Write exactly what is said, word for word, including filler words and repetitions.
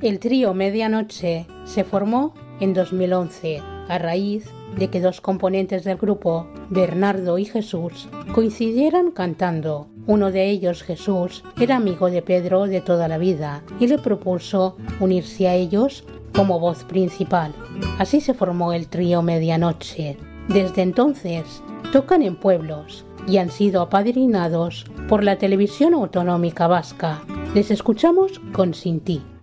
El trío Medianoche se formó en dos mil once a raíz de que dos componentes del grupo, Bernardo y Jesús, coincidieran cantando. Uno de ellos, Jesús, era amigo de Pedro de toda la vida y le propuso unirse a ellos como voz principal. Así se formó el trío Medianoche. Desde entonces tocan en pueblos y han sido apadrinados por la Televisión Autonómica Vasca. Les escuchamos con Sin ti.